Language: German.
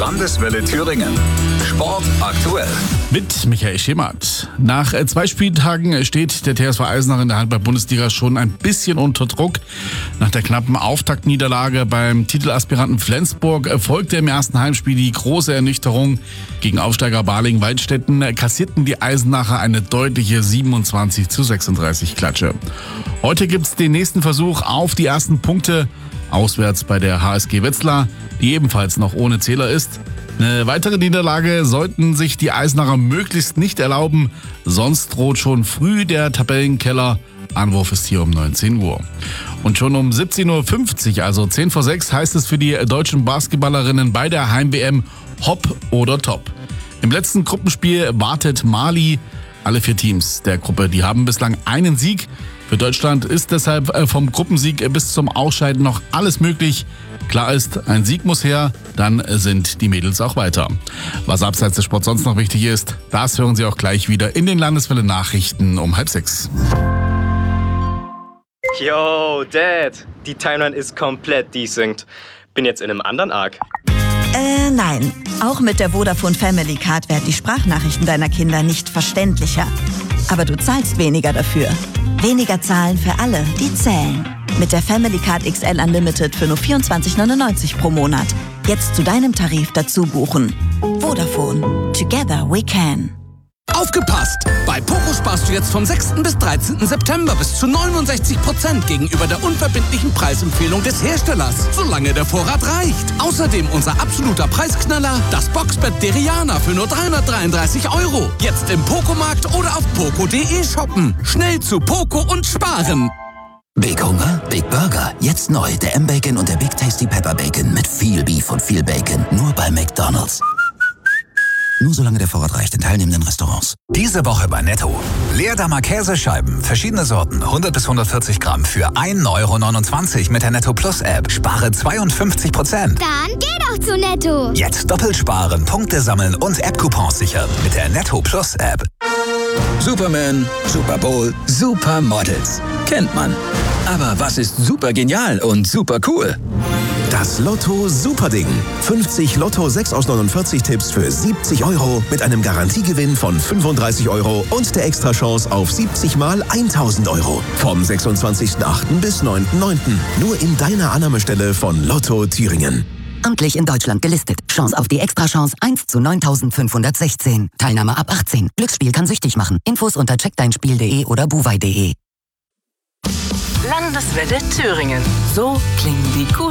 Landeswelle Thüringen. Sport aktuell. Mit Michael Schemert. Nach 2 Spieltagen steht der TSV Eisenach in der Handball-Bundesliga schon ein bisschen unter Druck. Nach der knappen Auftaktniederlage beim Titelaspiranten Flensburg folgte im ersten Heimspiel die große Ernüchterung. Gegen Aufsteiger Balingen-Waldstätten kassierten die Eisenacher eine deutliche 27:36 Klatsche. Heute gibt's den nächsten Versuch auf die ersten Punkte. Auswärts bei der HSG Wetzlar, die ebenfalls noch ohne Zähler ist. Eine weitere Niederlage sollten sich die Eisenacher möglichst nicht erlauben, sonst droht schon früh der Tabellenkeller. Anwurf ist hier um 19 Uhr. Und schon um 17:50 Uhr, also 10 vor 6, heißt es für die deutschen Basketballerinnen bei der Heim-WM Hopp oder Top. Im letzten Gruppenspiel wartet Mali. Alle 4 Teams der Gruppe, die haben bislang einen Sieg. Für Deutschland ist deshalb vom Gruppensieg bis zum Ausscheiden noch alles möglich. Klar ist, ein Sieg muss her, dann sind die Mädels auch weiter. Was abseits des Sports sonst noch wichtig ist, das hören Sie auch gleich wieder in den Landeswelle-Nachrichten um 5:30. Yo, Dad, die Timeline ist komplett desynced. Bin jetzt in einem anderen Arc. Nein. Auch mit der Vodafone Family Card werden die Sprachnachrichten deiner Kinder nicht verständlicher. Aber du zahlst weniger dafür. Weniger zahlen für alle, die zählen. Mit der Family Card XL Unlimited für nur 24,99 pro Monat. Jetzt zu deinem Tarif dazu buchen. Vodafone. Together we can. Aufgepasst! Bei Poco sparst du jetzt vom 6. bis 13. September bis zu 69% gegenüber der unverbindlichen Preisempfehlung des Herstellers, solange der Vorrat reicht. Außerdem unser absoluter Preisknaller, das Boxbett Deriana für nur 333 €. Jetzt im Poco-Markt oder auf poco.de shoppen. Schnell zu Poco und sparen! Big Hunger? Big Burger. Jetzt neu. Der M-Bacon und der Big Tasty Pepper Bacon mit viel Beef und viel Bacon. Nur bei McDonald's. Nur solange der Vorrat reicht in teilnehmenden Restaurants. Diese Woche bei Netto. Leerdammer Käsescheiben, verschiedene Sorten, 100 bis 140 Gramm für 1,29 € mit der Netto Plus App. Spare 52%. Dann geh doch zu Netto. Jetzt doppelt sparen, Punkte sammeln und App-Coupons sichern mit der Netto Plus App. Superman, Super Bowl, Supermodels. Kennt man. Aber was ist super genial und super cool? Das Lotto Superding. 50 Lotto 6 aus 49 Tipps für 70 € mit einem Garantiegewinn von 35 € und der Extrachance auf 70 mal 1.000 €. Vom 26.08. bis 9.09. Nur in deiner Annahmestelle von Lotto Thüringen. Amtlich in Deutschland gelistet. Chance auf die Extrachance 1 zu 9.516. Teilnahme ab 18. Glücksspiel kann süchtig machen. Infos unter checkdeinspiel.de oder buwei.de. Landeswelle Thüringen. So klingen die gut.